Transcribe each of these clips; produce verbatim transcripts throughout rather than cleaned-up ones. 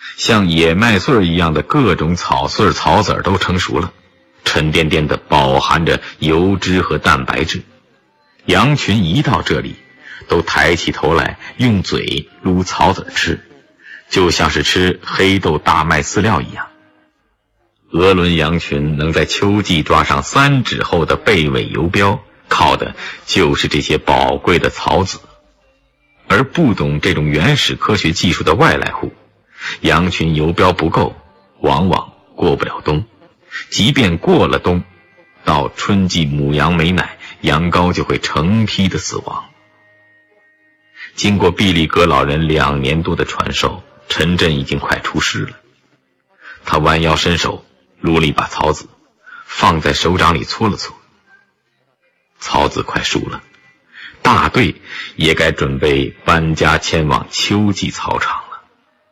像野麦穗一样的各种草穗草籽都成熟了，沉甸甸的饱含着油脂和蛋白质。羊群一到这里，都抬起头来用嘴撸草籽吃，就像是吃黑豆大麦饲料一样。鹅伦羊群能在秋季抓上三指厚的背尾游标，靠的就是这些宝贵的草籽。而不懂这种原始科学技术的外来户，羊群游标不够，往往过不了冬。即便过了冬，到春季母羊没奶，羊羔就会成批的死亡。经过毕利格老人两年多的传授，陈震已经快出师了。他弯腰伸手撸了一把草籽，放在手掌里搓了搓。草籽快熟了，大队也该准备搬家迁往秋季草场了。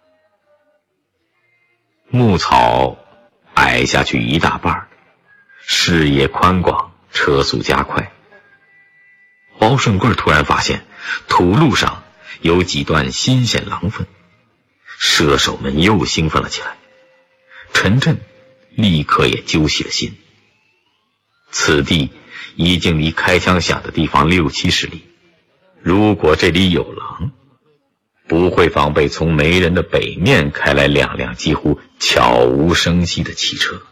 牧草矮下去一大半，视野宽广，车速加快。包顺贵突然发现土路上有几段新鲜狼粪，射手们又兴奋了起来。陈震立刻也揪起了心。此地已经离开枪响的地方六七十里，如果这里有狼，不会防备从没人的北面开来两辆几乎悄无声息的汽车。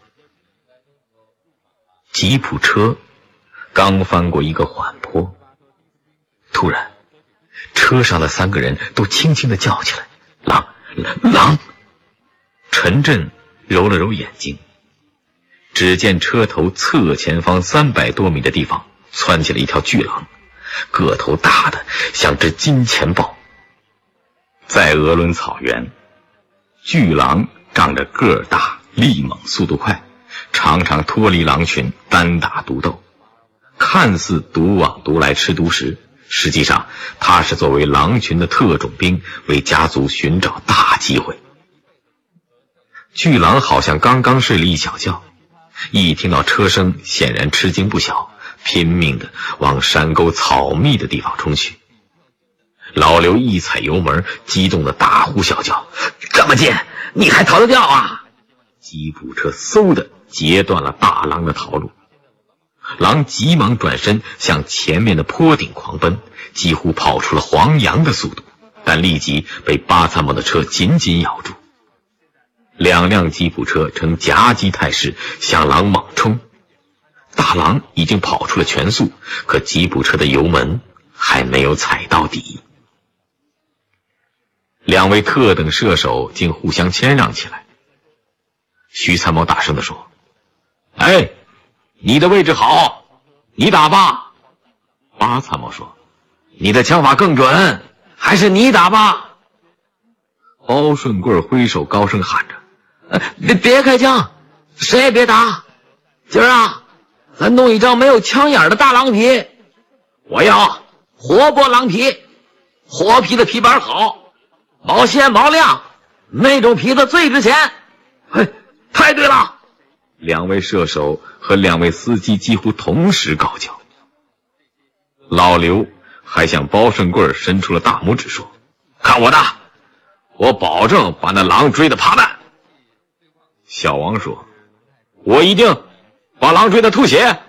吉普车刚翻过一个缓坡，突然车上的三个人都轻轻地叫起来：狼！狼！陈震揉了揉眼睛，只见车头侧前方三百多米的地方窜起了一条巨狼，个头大的像只金钱豹。在鹅伦草原，巨狼仗着个儿大、力猛、速度快，常常脱离狼群单打独斗，看似独往独来吃独食，实际上他是作为狼群的特种兵，为家族寻找大机会。巨狼好像刚刚睡了一小觉，一听到车声显然吃惊不小，拼命地往山沟草密的地方冲去。老刘一踩油门，激动的大呼小叫：这么近你还逃得掉啊！吉普车嗖的截断了大狼的逃路。狼急忙转身向前面的坡顶狂奔，几乎跑出了黄羊的速度，但立即被巴参谋的车紧紧咬住。两辆吉普车呈夹击态势向狼猛冲，大狼已经跑出了全速，可吉普车的油门还没有踩到底。两位特等射手竟互相谦让起来。徐参谋大声地说：哎，你的位置好，你打吧。巴参谋说：你的枪法更准，还是你打吧。包顺贵挥手高声喊着：呃、别别开枪，谁也别打，今儿啊咱弄一张没有枪眼的大狼皮，我要活剥狼皮，活皮的皮板好，毛鲜毛亮，那种皮子最值钱。嘿，太对了！两位射手和两位司机几乎同时高叫。老刘还向包顺贵伸出了大拇指说：看我的，我保证把那狼追得趴蛋。小王说：我一定把狼追得吐血。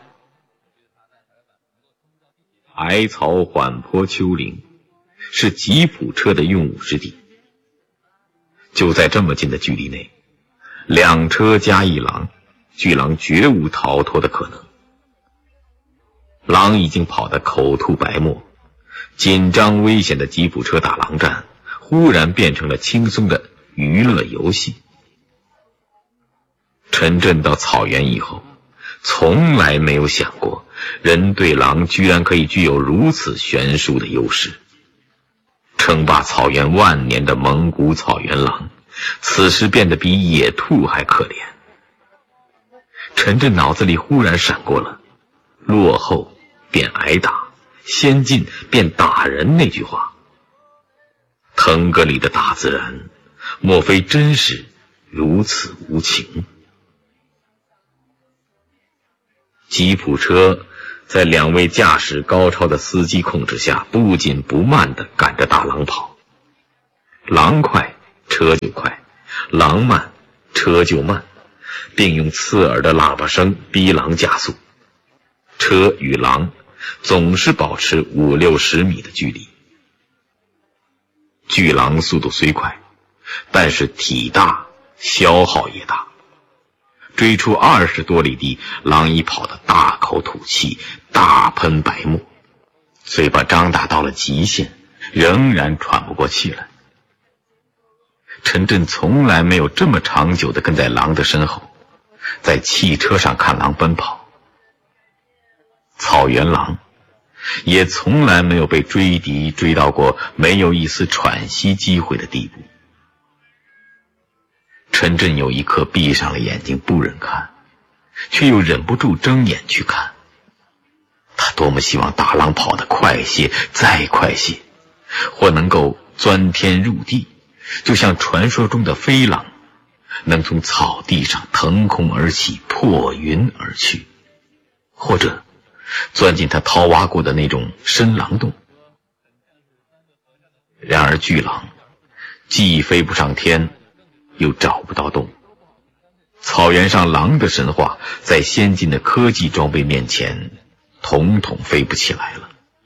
矮草缓坡丘陵是吉普车的用武之地，就在这么近的距离内，两车加一狼，巨狼绝无逃脱的可能。狼已经跑得口吐白沫，紧张危险的吉普车打狼战忽然变成了轻松的娱乐游戏。陈震到草原以后，从来没有想过人对狼居然可以具有如此悬殊的优势。称霸草原万年的蒙古草原狼，此时变得比野兔还可怜。陈震脑子里忽然闪过了落后便挨打，先进便打人那句话。腾格里的大自然莫非真是如此无情？吉普车在两位驾驶高超的司机控制下，不紧不慢地赶着大狼跑。狼快车就快， 狼慢，车就慢，并用刺耳的喇叭声逼狼加速。车与狼总是保持五六十米的距离。巨狼速度虽快，但是体大，消耗也大。追出二十多里地，狼已跑得大口吐气，大喷白沫，嘴巴张大到了极限，仍然喘不过气来。陈震从来没有这么长久地跟在狼的身后，在汽车上看狼奔跑。草原狼也从来没有被追敌追到过没有一丝喘息机会的地步。陈震有一刻闭上了眼睛不忍看，却又忍不住睁眼去看。他多么希望大狼跑得快些，再快些，或能够钻天入地，就像传说中的飞狼，能从草地上腾空而起，破云而去，或者钻进他掏挖过的那种深狼洞。然而巨狼既飞不上天，又找不到洞。草原上狼的神话在先进的科技装备面前统统飞不起来了。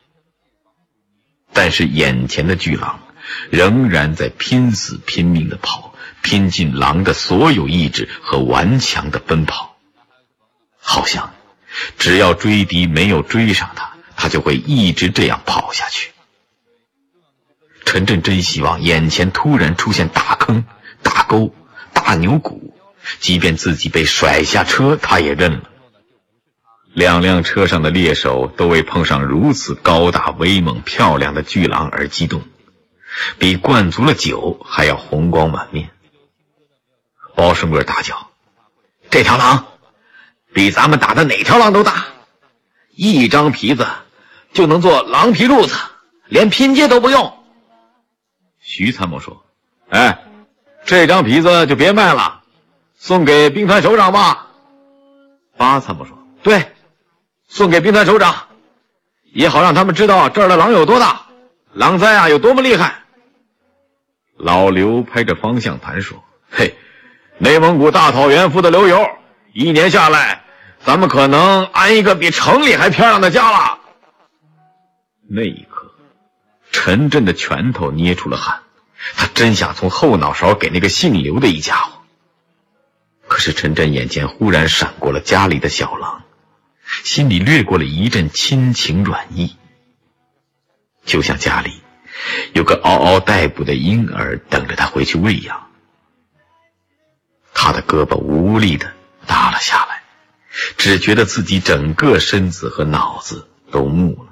但是眼前的巨狼仍然在拼死拼命地跑，拼尽狼的所有意志和顽强地奔跑，好像只要追敌没有追上他，他就会一直这样跑下去。陈震真希望眼前突然出现大坑、大沟、大牛骨，即便自己被甩下车，他也认了。两辆车上的猎手都为碰上如此高大威猛漂亮的巨狼而激动，比灌足了酒还要红光满面。包顺贵大叫：这条狼比咱们打的哪条狼都大，一张皮子就能做狼皮褥子，连拼接都不用。徐参谋说：哎，这张皮子就别卖了，送给兵团首长吧。八参谋说：对，送给兵团首长，也好让他们知道这儿的狼有多大，狼灾啊有多么厉害。老刘拍着方向盘说：嘿，内蒙古大草原附的流油，一年下来咱们可能安一个比城里还漂亮的家了。那一刻，陈震的拳头捏出了汗，他真想从后脑勺给那个姓刘的一家伙。可是陈震眼前忽然闪过了家里的小狼，心里掠过了一阵亲情软意，就像家里有个嗷嗷待哺的婴儿等着他回去喂养。他的胳膊无力地耷了下来，只觉得自己整个身子和脑子都木了。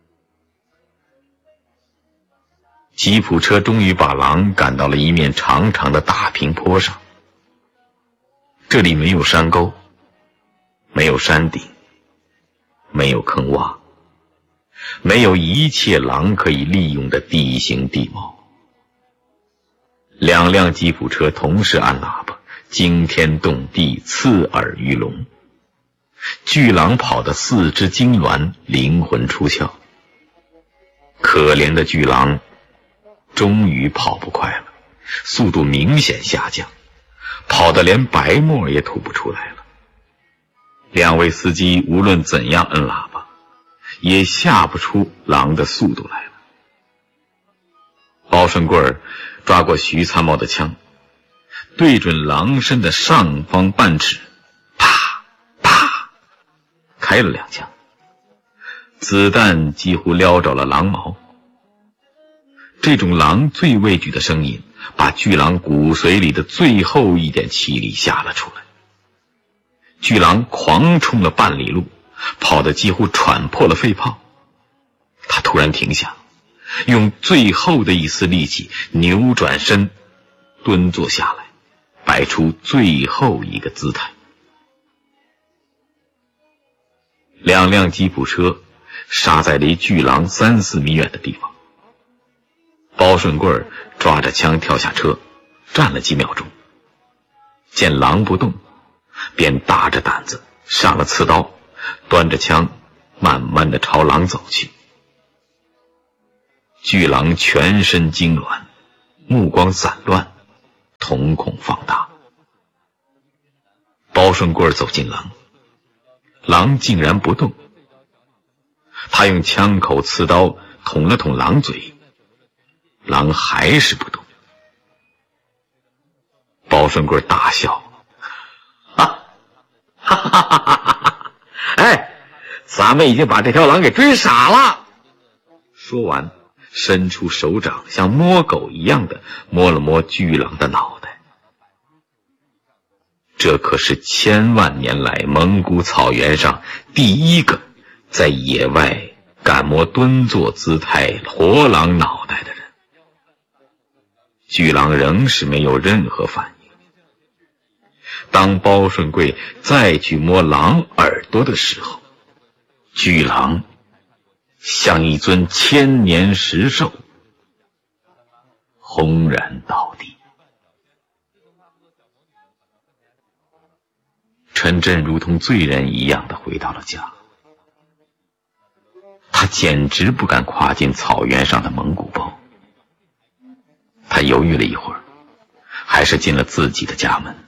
吉普车终于把狼赶到了一面长长的大平坡上，这里没有山沟，没有山顶，没有坑洼，没有一切狼可以利用的地形地貌。两辆吉普车同时按喇叭，惊天动地，刺耳欲聋。巨狼跑得四肢痉挛，灵魂出窍。可怜的巨狼终于跑不快了，速度明显下降，跑得连白沫也吐不出来了。两位司机无论怎样摁喇叭，也吓不出狼的速度来了。包顺贵抓过徐参谋的枪，对准狼身的上方半尺，啪啪开了两枪，子弹几乎撩着了狼毛。这种狼最畏惧的声音把巨狼骨髓里的最后一点气力吓了出来。巨狼狂冲了半里路，跑得几乎喘破了肺泡。他突然停下，用最后的一丝力气扭转身，蹲坐下来，摆出最后一个姿态。两辆吉普车刹在离巨狼三四米远的地方。包顺贵抓着枪跳下车，站了几秒钟，见狼不动，便大着胆子上了刺刀，端着枪慢慢地朝狼走去。巨狼全身痉挛，目光散乱， 瞳孔放大。包顺贵走近狼，狼竟然不动。他用枪口刺刀捅了捅狼嘴，狼还是不动。包顺贵大笑，哈哈哈哈哈哈！哎，咱们已经把这条狼给追傻了。说完，伸出手掌，像摸狗一样的摸了摸巨狼的脑袋。这可是千万年来蒙古草原上第一个在野外敢摸蹲坐姿态活狼脑袋的人。巨狼仍是没有任何反应。当包顺贵再去摸狼耳朵的时候，巨狼像一尊千年石兽，轰然倒地。陈震如同罪人一样的回到了家，他简直不敢跨进草原上的蒙古包。他犹豫了一会儿，还是进了自己的家门。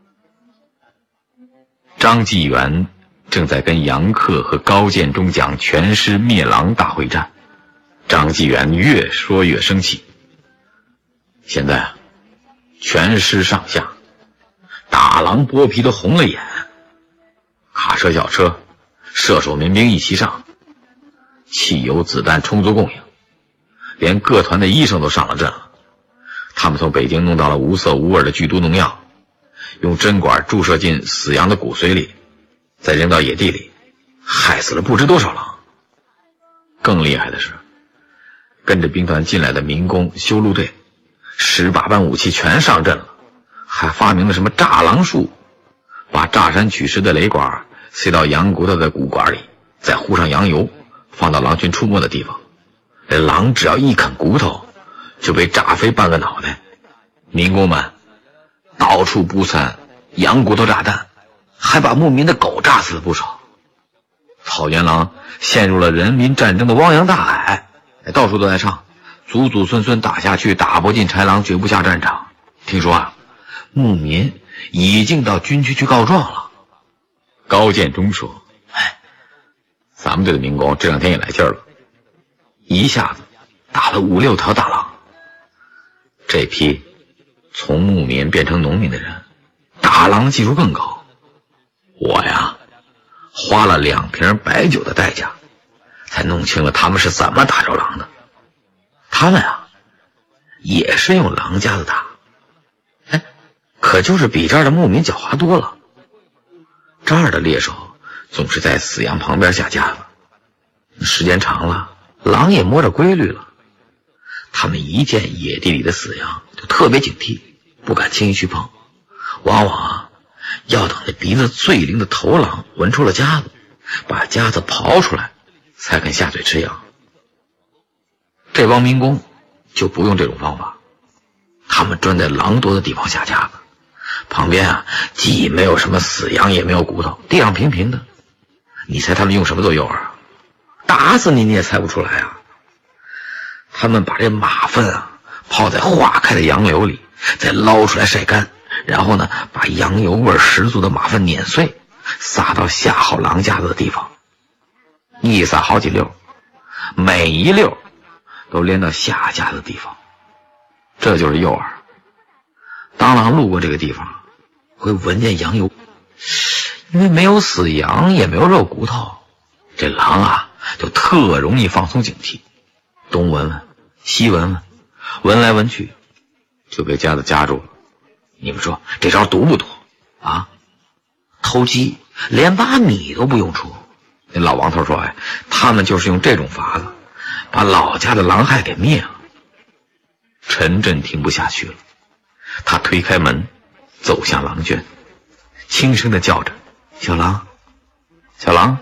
张继元正在跟杨克和高建中讲全师灭狼大会战，张继元越说越生气。现在啊，全师上下打狼剥皮都红了眼，卡车小车射手民兵一齐上，汽油子弹充足供应，连各团的医生都上了阵了。他们从北京弄到了无色无味的剧毒农药，用针管注射进死羊的骨髓里，再扔到野地里，害死了不知多少狼。更厉害的是，跟着兵团进来的民工修路队十八般武器全上阵了，还发明了什么炸狼术，把炸山取石的雷管塞到羊骨头的骨管里，再糊上羊油，放到狼群出没的地方。这狼只要一啃骨头，就被炸飞半个脑袋。民工们到处布散羊骨头炸弹，还把牧民的狗炸死了不少。草原狼陷入了人民战争的汪洋大海，到处都在唱祖祖孙孙打下去，打不进豺狼绝不下战场。听说啊，牧民已经到军区去告状了。高建中说，哎，咱们队的民工这两天也来劲儿了，一下子打了五六条大狼。这批从牧民变成农民的人，打狼技术更高。我呀，花了两瓶白酒的代价，才弄清了他们是怎么打着狼的。他们啊，也是用狼夹子打，哎，可就是比这儿的牧民狡猾多了。这儿的猎手总是在死羊旁边下夹子，时间长了，狼也摸着规律了。他们一见野地里的死羊就特别警惕，不敢轻易去碰，往往啊要等那鼻子最灵的头狼闻出了夹子，把夹子刨出来，才肯下嘴吃羊。这帮民工就不用这种方法，他们专在狼多的地方下夹子，旁边啊既没有什么死羊，也没有骨头，地上平平的。你猜他们用什么做诱饵啊？打死你你也猜不出来啊！他们把这马粪啊泡在化开的杨柳里，再捞出来晒干，然后呢把羊油味十足的马粪碾碎，撒到下好狼夹子的地方，一撒好几溜，每一溜都连到下夹子的地方。这就是诱饵。当狼路过这个地方，会闻见羊油，因为没有死羊，也没有肉骨头，这狼啊就特容易放松警惕，东闻闻西闻闻，闻来闻去就被夹子夹住了。你们说这招毒不毒啊？偷鸡连把米都不用出。那老王头说，哎，他们就是用这种法子把老家的狼害给灭了。陈震听不下去了，他推开门走向狼圈，轻声地叫着，小狼，小狼。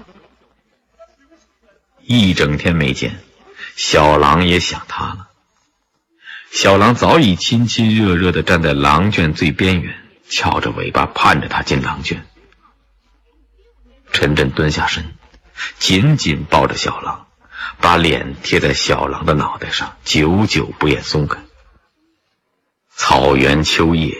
一整天没见，小狼也想他了。小狼早已亲亲热热地站在狼圈最边缘，翘着尾巴盼着他进狼圈。陈震蹲下身，紧紧抱着小狼，把脸贴在小狼的脑袋上，久久不愿松开。草原秋夜，